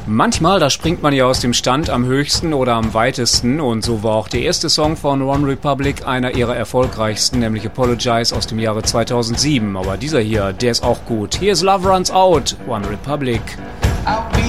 Manchmal, da springt man ja aus dem Stand am höchsten oder am weitesten, und so war auch der erste Song von OneRepublic einer ihrer erfolgreichsten, nämlich Apologize aus dem Jahre 2007. Aber dieser hier, der ist auch gut. Hier ist Love Runs Out, OneRepublic. I'll be